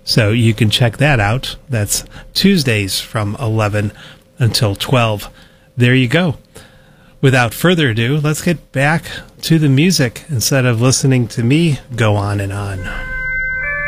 So you can check that out. That's Tuesdays from 11 until 12. There you go. Without further ado, let's get back to the music instead of listening to me go on and on.